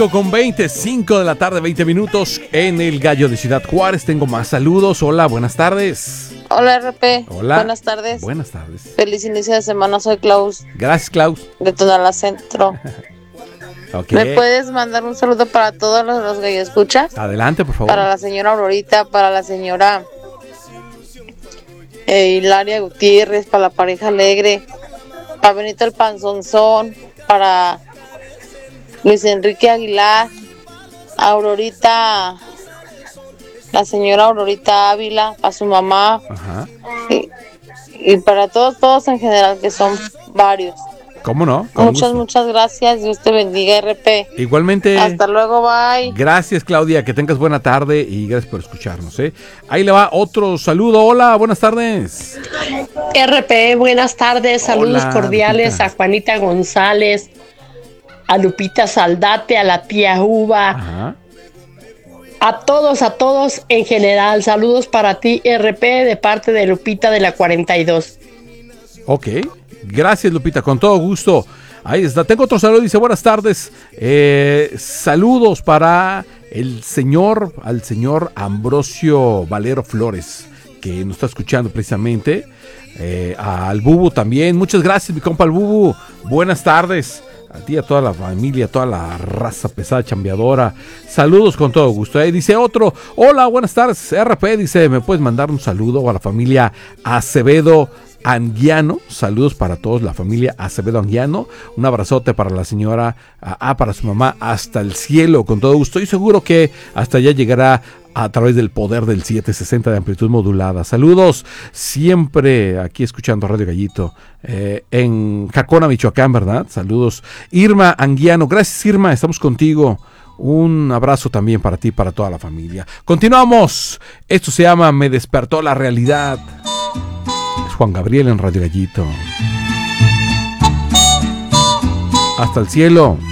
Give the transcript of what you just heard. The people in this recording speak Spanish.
Con 25 de la tarde, 20 minutos en el Gallo de Ciudad Juárez. Tengo más saludos. Hola, buenas tardes. Hola, RP. Hola. Buenas tardes. Buenas tardes. Feliz inicio de semana, soy Klaus. Gracias, Klaus. De Tonalá Centro. Okay. ¿Me puedes mandar un saludo para todos los que escuchas? Adelante, por favor. Para la señora Aurorita, para la señora Hilaria Gutiérrez, para la pareja alegre, para Benito el Panzonzón, para Luis Enrique Aguilar, Aurorita, la señora Aurorita Ávila, para su mamá. Ajá. Y para todos en general, que son varios. ¿Cómo no? Muchas gracias. Dios te bendiga, RP. Igualmente. Hasta luego, bye. Gracias, Claudia. Que tengas buena tarde y gracias por escucharnos. Ahí le va otro saludo. Hola, buenas tardes. RP, buenas tardes. Saludos cordiales Lupita. a Juanita González, a Lupita Saldate, a la tía Uva. Ajá. A todos en general. Saludos para ti, RP, de parte de Lupita de la 42. Ok. Gracias, Lupita, con todo gusto. Ahí está. Tengo otro saludo. Dice, buenas tardes. Saludos para al señor Ambrosio Valero Flores, que nos está escuchando precisamente. Al Bubu también. Muchas gracias, mi compa el Bubu. Buenas tardes. A ti, a toda la familia, a toda la raza pesada, chambeadora. Saludos con todo gusto. Dice otro, hola, buenas tardes, RP. Dice, ¿me puedes mandar un saludo a la familia Acevedo Anguiano? Saludos para todos, la familia Acevedo Anguiano. Un abrazote para la señora, para su mamá, hasta el cielo, con todo gusto. Y seguro que hasta allá llegará a través del poder del 760 de amplitud modulada. Saludos, siempre aquí escuchando Radio Gallito, en Jacona, Michoacán, ¿verdad? Saludos. Irma Anguiano, gracias Irma, estamos contigo. Un abrazo también para ti y para toda la familia. Continuamos. Esto se llama Me despertó la realidad. Es Juan Gabriel en Radio Gallito. Hasta el cielo.